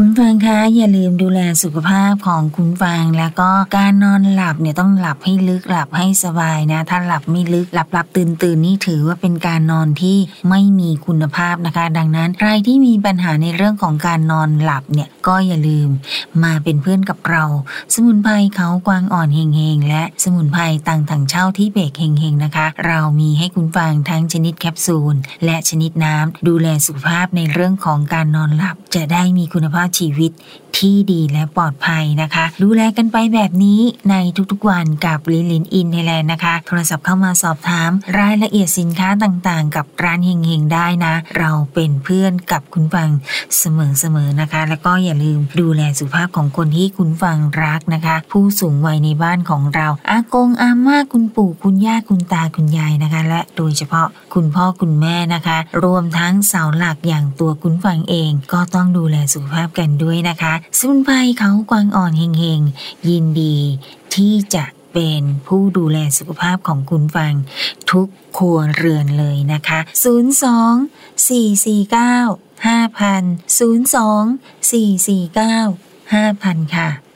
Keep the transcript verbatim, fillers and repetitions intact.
คุณฟังคะอย่าลืมดูแลสุขภาพของคุณฟังแล้วก็การนอนหลับเนี่ยต้องหลับให้ลึกหลับให้สบายนะถ้าหลับไม่ลึกหลับหลับตื่นตื่นนี่ถือว่าเป็นการนอนที่ไม่มีคุณภาพนะคะดังนั้นใครที่มีปัญหาในเรื่องของการนอนหลับเนี่ยก็อย่าลืมมาเป็นเพื่อนกับเราสมุนไพรเขากวางอ่อนเฮงเฮงและสมุนไพรต่างถังเช่าที่เบรกเฮงเฮงนะคะเรามีให้คุณฟังทั้งชนิดแคปซูลและชนิดน้ำดูแลสุขภาพในเรื่องของการนอนหลับจะได้มีคุณภาพชีวิตที่ดีและปลอดภัยนะคะดูแลกันไปแบบนี้ในทุกๆวันกับลินลินอินไทยแลนด์นะคะโทรศัพท์เข้ามาสอบถามรายละเอียดสินค้าต่างๆกับร้านเฮงเฮงได้นะเราเป็นเพื่อนกับคุณฟังเสมอๆนะคะแล้วก็อย่าลืมดูแลสุขภาพของคนที่คุณฟังรักนะคะผู้สูงวัยในบ้านของเราอากงอาม่าคุณปู่คุณย่าคุณตาคุณยายนะคะและโดยเฉพาะคุณพ่อคุณแม่นะคะรวมทั้งเสาหลักอย่างตัวคุณฟังเองก็ต้องดูแลสุขภาพกันด้วยนะคะสมุนไพรเขากวางอ่อนเฮงเฮงยินดีที่จะเป็นผู้ดูแลสุขภาพของคุณฟังทุกครัวเรือนเลยนะคะศูนย์ สอง สี่ สี่ เก้า ห้า ศูนย์ สอง สี่ สี่ เก้า ห้า ค่ะ